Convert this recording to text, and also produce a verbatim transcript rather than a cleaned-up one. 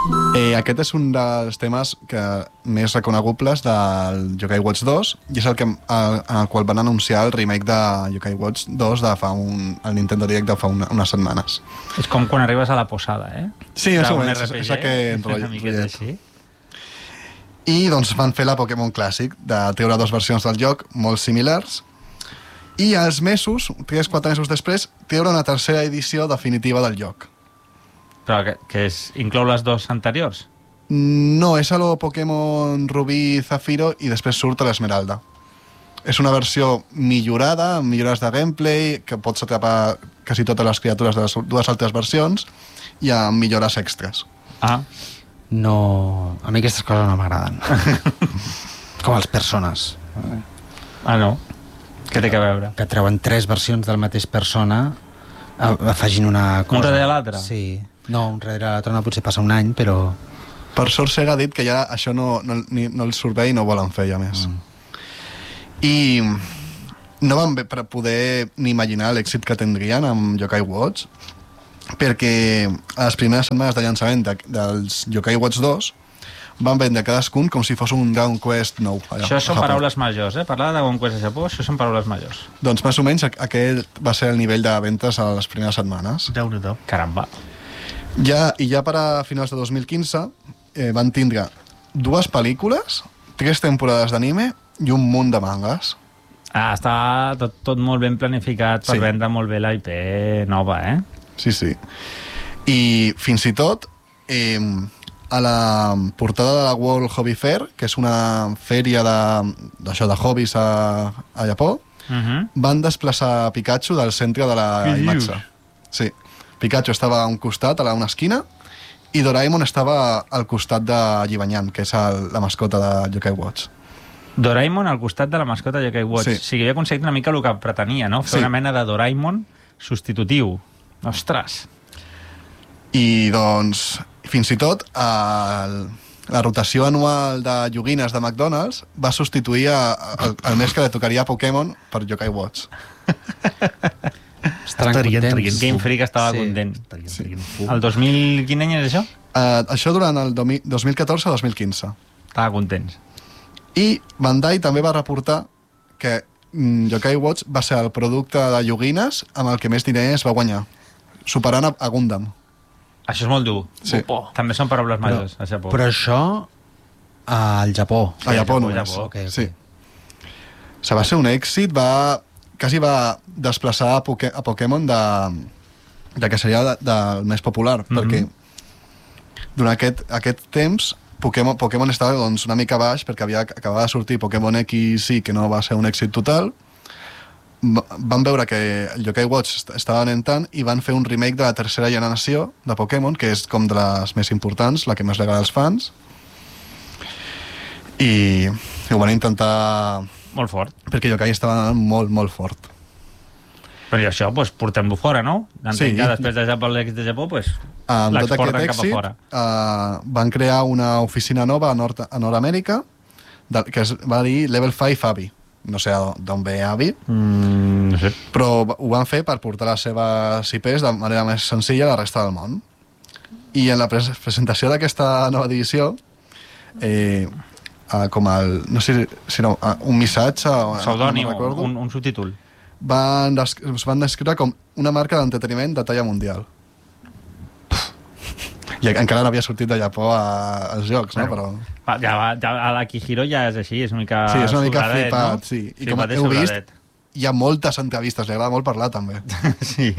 Eh, aquest és un dels temes que més reconegubles del Yokai Watch dos i és el, que, el, el qual van anunciar el remake de Yokai Watch dos de fa un, el Nintendo Direct de fa una, unes setmanes. És com quan arribes a la posada, eh? Sí, més o menys, és, és aquest rotllet. I doncs van fer la Pokémon Classic, de treure dues versions del joc molt similars, i als mesos, tres o quatre mesos després, treure una tercera edició definitiva del joc. Però que, que és, inclou les dues anteriors? No, és a lo Pokémon Rubí i Zafiro i després surt a l'Esmeralda. És una versió millorada, amb millores de gameplay, que pots atrapar quasi totes les criatures de les dues altres versions i amb millores extres. Ah. No... A mi aquestes coses no m'agraden. Com les persones. Ah, no? Què té que veure? Que treuen tres versions del mateix persona afegint una cosa. Un darrere l'altre? Sí. No, un darrere l'altre no, potser passa un any, però... Per sort Sega ha dit que ja això no, no, no els surt bé i no volen fer ja més. Mm. I no van bé per poder ni imaginar l'èxit que tindrien amb Yokai Watch, perquè a les primeres setmanes de llançament de, dels Yokai Watch dos van vendre cadascun com si fos un Dragon Quest nou. Allà, això són paraules majors, eh? Parlar de Dragon Quest a Japó, això són paraules majors. Doncs més o menys aquest va ser el nivell de ventes a les primeres setmanes. Déu-n'hi-do. Caramba. Ja, I ja per a finals de dos mil quinze eh, van tindre dues pel·lícules, tres temporades d'anime i un munt de mangas. Ah, està tot, tot molt ben planificat per Sí. vendre molt bé la I P nova, eh? Sí, sí. I fins i tot eh, a la portada de la World Hobby Fair, que és una fèria de, d'això, de hobbies a, a Japó, Uh-huh. van desplaçar Pikachu del centre de la Què imatge. dius? Sí. Pikachu estava a un costat, a una esquina, i Doraemon estava al costat de Jibanyan, que és el, la mascota de Yokai Watch. Doraemon al costat de la mascota Yokai Watch. Sí. O sigui, havia aconseguit una mica el que pretenia, no? Fer Sí. una mena de Doraemon substitutiu. Ostres. I, doncs, fins i tot, el, la rotació anual de joguines de McDonald's va substituir a, a, el mes que li tocaria a Pokémon per Yokai Watch. Estaran Estarien contents. traient Game Freak estava Sí. content. Estarien Sí. traient fum. El dos mil... Quin any és això? Uh, això durant el dos mil catorze a dos mil quinze. Estava contents. I Bandai també va reportar que mm, Yokai Watch va ser el producte de joguines amb el que més diners va guanyar, superant a, a Gundam. Això és molt dur. Sí. Japó. També són paraules Però, majors, a Japó. però això al Japó. A Japó Japó, només. Japó. Okay, okay. Sí. O sigui, va ser un èxit, va, quasi va desplaçar a, Poké, a Pokémon de, de que seria del de, de més popular, mm-hmm. perquè durant aquest, aquest temps Pokémon, Pokémon estava doncs, una mica baix perquè havia acabava de sortir Pokémon X Y, que no va ser un èxit total. Va, van veure que el Yokai Watch estava anant tant i van fer un remake de la tercera generació de Pokémon, que és com de les més importants, la que més li agrada als fans, i, i ho van intentar Molt fort. perquè Yokai estava anant molt, molt fort. Però i això, doncs, portem-lo fora, no? Entenc Sí. que després de Japó, l'èxit de Japó, doncs, Amb tot aquest l'exporten cap a èxit, fora. uh, van crear una oficina nova a, Nord a Nord-Amèrica de, que es va dir Level cinc Avi. No sé d'on ve Avi, Mm, no sé. però ho van fer per portar les seves I Ps de manera més senzilla a la resta del món. I en la pres presentació d'aquesta nova divisió, eh, uh, com el... no sé si no, uh, un missatge... o- Pseudònim, no recordo, un, un subtítol. van, es van descriure com una marca d'entreteniment de talla mundial. I encara no havia sortit de Japó a, als jocs, no? Però... Va, ja, va, ja, a l'Akihiro ja és així, és una mica Sí, és una mica sobradet, flipat, no? sí. I Sí, com va de heu vist, sobradet. hi ha moltes entrevistes, li agrada molt parlar, també. Sí.